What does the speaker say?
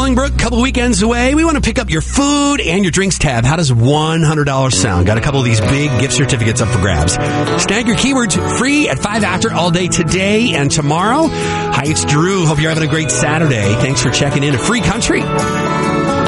Bolingbrook, couple weekends away. We want to pick up your food and your drinks tab. How does $100 sound? Got a couple of these big gift certificates up for grabs. Snag your keywords free at 5 after all day today and tomorrow. Hi, it's Drew. Hope you're having a great Saturday. Thanks for checking in. A free country.